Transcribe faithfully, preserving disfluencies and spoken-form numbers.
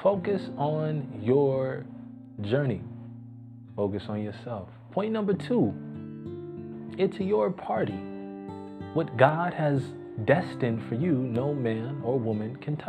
Focus on your journey. Focus on yourself. Point number two, it's your party. What God has destined for you, no man or woman can touch.